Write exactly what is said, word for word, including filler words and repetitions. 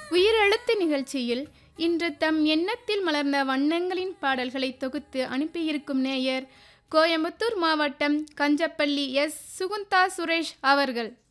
உயிரெழுத்து நிகழ்ச்சியில் இன்று தம் எண்ணத்தில் மலர்ந்த வண்ணங்களின் பாடல்களை தொகுத்து அனுப்பியிருக்கும் நேயர் கோயம்புத்தூர் மாவட்டம் கஞ்சப்பள்ளி எஸ் சுகுந்தா சுரேஷ் அவர்கள்.